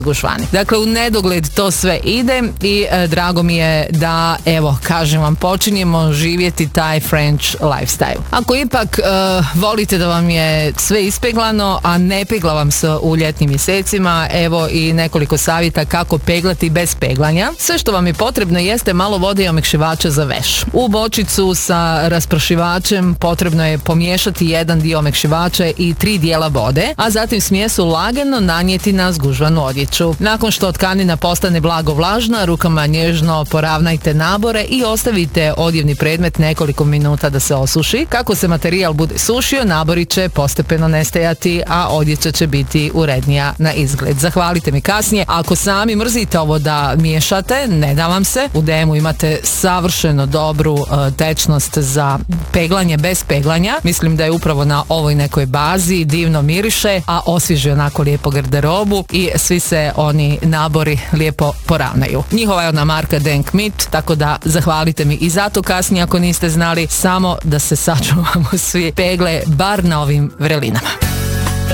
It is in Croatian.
gušvani. Dakle, u nedogled to sve ide i drago mi je da, evo, kažem vam, počinjemo živjeti taj French lifestyle. Ako ipak volite da vam je sve ispeglano, a ne pegla vam se u ljetnim mjesecima, evo i nekoliko savjeta kako peglati bez peglanja. Sve što vam je potrebno jeste malo vode i omekšivača za veš. U bočicu sa rasprašivačem potrebno je pomiješati jedan dio omekšivača i 3 dijela vode, a zatim smjesu lagano nanijeti na zgužvanu odjeću. Nakon što tkanina postane blago vlažna, rukama nježno poravnajte nabore i ostavite odjevni predmet nekoliko minuta da se osuši. Kako se materijal bude sušio, nabori će postepeno nestajati, a odjeća će biti urednija na izgled. Zahvalite mi kasnije. Ako sami mrzite ovo da miješate, ne da vam se. U DM-u imate savršeno dobru tečnost za peglanje bez peglanja. Mislim da je upravo na ovoj nekoj bazi, divno miriše, a osvježi onako lijepo garderobu i svi se oni nabori lijepo poravnaju. Njihova je ona marka Denk Mit, tako da zahvalite mi i zato kasnije ako niste znali, samo da se sačuvamo svi pegle bar na ovim vrelinama.